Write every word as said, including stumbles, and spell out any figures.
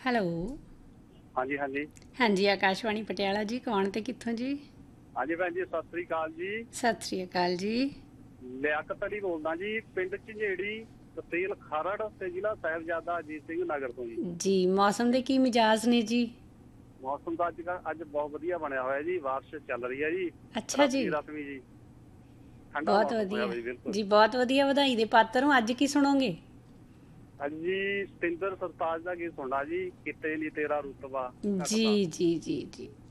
Hello. ਹਾਂਜੀ ਹਾਂਜੀ ਹਾਂਜੀ, ਆਕਾਸ਼ਵਾਣੀ ਪਟਿਆਲਾ ਜੀ, ਕੌਣ ਤੇ ਕਿੱਥੋਂ ਜੀ? ਹਾਂਜੀ ਭੈਣ ਜੀ, ਸਤਿ ਸ੍ਰੀ ਅਕਾਲ ਜੀ। ਸਤਿ ਸ੍ਰੀ ਅਕਾਲ ਜੀ। ਲਿਆਕਤ ਅਲੀ ਬੋਲਦਾ ਜੀ, ਪਿੰਡ ਝੰਜੇੜੀ, ਤਹਿਸੀਲ ਖਰੜ ਤੇ ਜ਼ਿਲ੍ਹਾ ਸਾਹਿਬਜ਼ਾਦਾ ਅਜੀਤ ਸਿੰਘ ਨਗਰ ਤੋਂ ਜੀ। ਜੀ, ਮੌਸਮ ਦੇ ਕੀ ਮਿਜਾਜ਼ ਨੇ ਜੀ? ਮੌਸਮ ਤਾਂ ਅੱਜ ਕੱਲ੍ਹ ਅੱਜ ਬਹੁਤ ਵਧੀਆ ਬਣਿਆ ਹੋਇਆ ਜੀ, ਬਾਰਿਸ਼ ਚੱਲ ਰਹੀ ਹੈ ਜੀ। ਅੱਛਾ ਜੀ, ਰਸਮੀ ਰਸਮੀ ਜੀ, ਠੰਡਾ ਬਹੁਤ ਮੌਸਮ ਹੋਇਆ ਵਧੀਆ ਵਾ ਜੀ, ਬਿਲਕੁਲ। ਜੀ, ਬਹੁਤ ਵਧੀਆ। ਵਧਾਈ ਦੇ ਪਾਤਰ ਹੋ। ਅੱਜ ਕੀ ਸੁਣੋਗੇ? ਅੱਜ ਜੀ ਸਤਿੰਦਰ ਸਰਤਾਜ ਦਾ ਗੀਤ ਸੁਣਨਾ ਜੀ, ਕਿਤੇ ਨੀ ਤੇਰਾ ਰੁਤਬਾ ਜੀ ਘਟਦਾ। ਜੀ ਜੀ ਜੀ।